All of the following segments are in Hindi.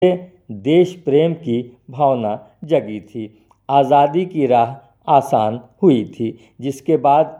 देश प्रेम की भावना जगी थी। आज़ादी की राह आसान हुई थी, जिसके बाद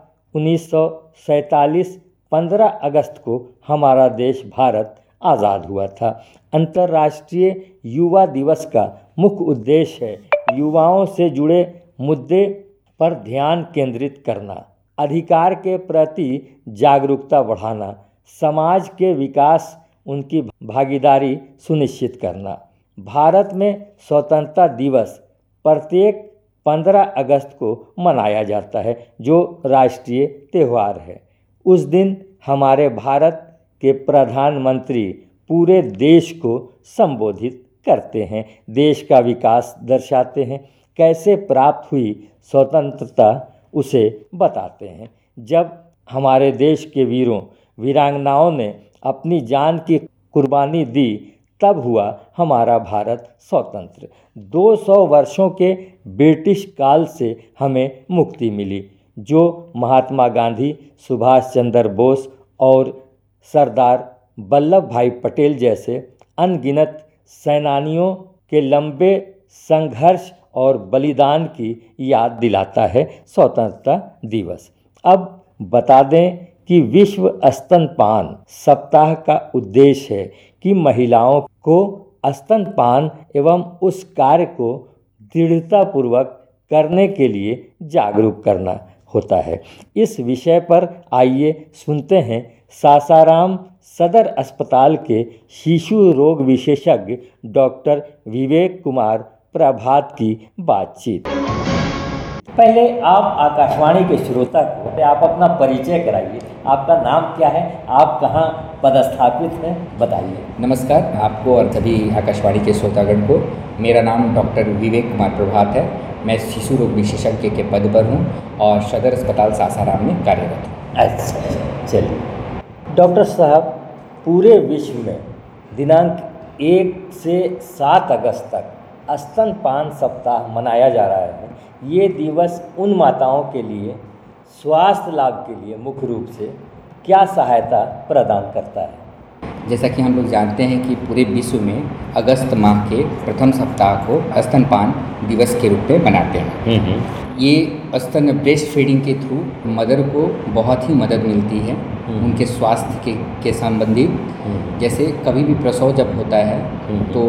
1947 15 अगस्त को हमारा देश भारत आज़ाद हुआ था। अंतर्राष्ट्रीय युवा दिवस का मुख्य उद्देश्य है युवाओं से जुड़े मुद्दे पर ध्यान केंद्रित करना, अधिकार के प्रति जागरूकता बढ़ाना, समाज के विकास उनकी भागीदारी सुनिश्चित करना। भारत में स्वतंत्रता दिवस प्रत्येक 15 अगस्त को मनाया जाता है, जो राष्ट्रीय त्यौहार है। उस दिन हमारे भारत के प्रधानमंत्री पूरे देश को संबोधित करते हैं, देश का विकास दर्शाते हैं, कैसे प्राप्त हुई स्वतंत्रता उसे बताते हैं। जब हमारे देश के वीरों वीरांगनाओं ने अपनी जान की कुर्बानी दी, तब हुआ हमारा भारत स्वतंत्र। 200 वर्षों के ब्रिटिश काल से हमें मुक्ति मिली, जो महात्मा गांधी, सुभाष चंद्र बोस और सरदार वल्लभ भाई पटेल जैसे अनगिनत सेनानियों के लंबे संघर्ष और बलिदान की याद दिलाता है स्वतंत्रता दिवस। अब बता दें कि विश्व स्तनपान सप्ताह का उद्देश्य है कि महिलाओं को स्तनपान एवं उस कार्य को दृढ़तापूर्वक करने के लिए जागरूक करना होता है। इस विषय पर आइए सुनते हैं सासाराम सदर अस्पताल के शिशु रोग विशेषज्ञ डॉक्टर विवेक कुमार प्रभात की बातचीत। पहले आप आकाशवाणी के श्रोता को आप अपना परिचय कराइए। आपका नाम क्या है, आप कहाँ पदस्थापित हैं, बताइए। नमस्कार आपको और सभी आकाशवाणी के श्रोतागण को। मेरा नाम डॉक्टर विवेक कुमार प्रभात है। मैं शिशु रोग विशेषज्ञ के पद पर हूँ और सदर अस्पताल सासाराम में कार्यरत हूँ। अच्छा, चलिए डॉक्टर साहब, पूरे विश्व में दिनांक 1 से 7 अगस्त तक स्तनपान सप्ताह मनाया जा रहा है। ये दिवस उन माताओं के लिए स्वास्थ्य लाभ के लिए मुख्य रूप से क्या सहायता प्रदान करता है? जैसा कि हम लोग जानते हैं कि पूरे विश्व में अगस्त माह के प्रथम सप्ताह को स्तनपान दिवस के रूप में मनाते हैं। ये स्तन ब्रेस्ट फीडिंग के थ्रू मदर को बहुत ही मदद मिलती है उनके स्वास्थ्य के संबंधित। जैसे कभी भी प्रसव जब होता है तो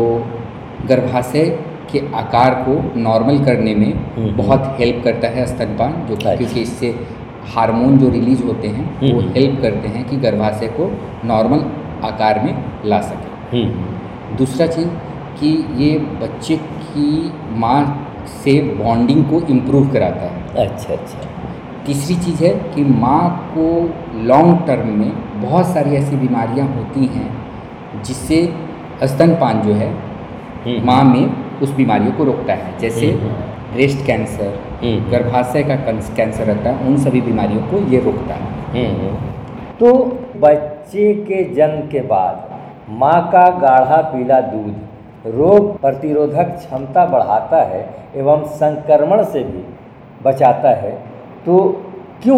गर्भाशय के आकार को नॉर्मल करने में बहुत हेल्प करता है स्तनपान, जो क्योंकि इससे हार्मोन जो रिलीज होते हैं वो हेल्प करते हैं कि गर्भाशय को नॉर्मल आकार में ला सके। दूसरा चीज़ कि ये बच्चे की माँ से बॉन्डिंग को इम्प्रूव कराता है। अच्छा। तीसरी चीज़ है कि माँ को लॉन्ग टर्म में बहुत सारी ऐसी बीमारियाँ होती हैं जिससे स्तनपान जो है माँ में उस बीमारियों को रोकता है। जैसे ब्रेस्ट कैंसर, गर्भाशय का कैंसर रहता है, उन सभी बीमारियों को ये रोकता है। तो बच्चे के जन्म के बाद माँ का गाढ़ा पीला दूध रोग प्रतिरोधक क्षमता बढ़ाता है एवं संक्रमण से भी बचाता है। तो क्यों?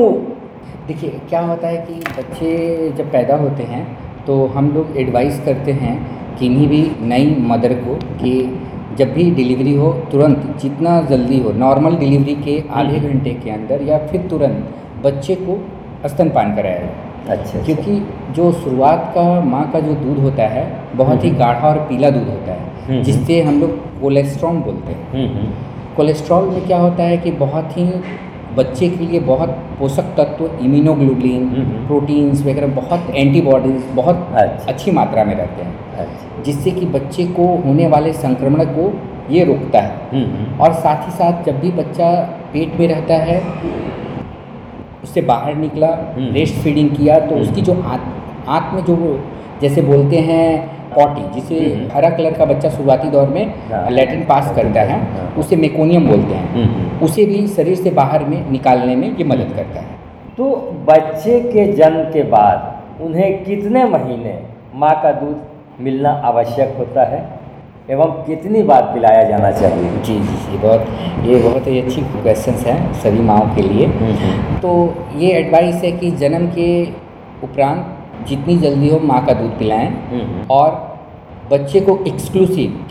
देखिए क्या होता है कि बच्चे जब पैदा होते हैं तो हम लोग एडवाइस करते हैं किन्हीं भी नई मदर को कि जब भी डिलीवरी हो तुरंत जितना जल्दी हो नॉर्मल डिलीवरी के आधे घंटे के अंदर या फिर तुरंत बच्चे को स्तनपान कराया जाए। अच्छा। क्योंकि जो शुरुआत का माँ का जो दूध होता है बहुत ही गाढ़ा और पीला दूध होता है, जिससे हम लोग कोलेस्ट्रॉल बोलते हैं। कोलेस्ट्रॉल में क्या होता है कि बहुत ही बच्चे के लिए बहुत पोषक तत्व, इम्यूनोग्लोबुलिन, प्रोटीन्स वगैरह, बहुत एंटीबॉडीज़ बहुत अच्छी मात्रा में रहते हैं, जिससे कि बच्चे को होने वाले संक्रमण को ये रोकता है। और साथ ही साथ जब भी बच्चा पेट में रहता है, उससे बाहर निकला, ब्रेस्ट फीडिंग किया, तो उसकी जो आँत में जो जैसे बोलते हैं पॉटी, जिसे हरा कलर का बच्चा शुरुआती दौर में लैट्रिन पास करता है, उसे मेकोनियम बोलते हैं, उसे भी शरीर से बाहर में निकालने में ये मदद करता है। तो बच्चे के जन्म के बाद उन्हें कितने महीने माँ का दूध मिलना आवश्यक होता है एवं कितनी बार पिलाया जाना चाहिए? जी, ये बहुत ही अच्छी क्वेश्चंस हैं सभी माँओं के लिए। तो ये एडवाइस है कि जन्म के उपरांत जितनी जल्दी हो माँ का दूध पिलाएं और बच्चे को एक्सक्लूसिव